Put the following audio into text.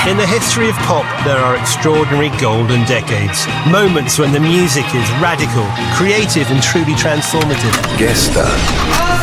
In the history of pop, there are extraordinary golden decades. Moments when the music is radical, creative and truly transformative. Gestern.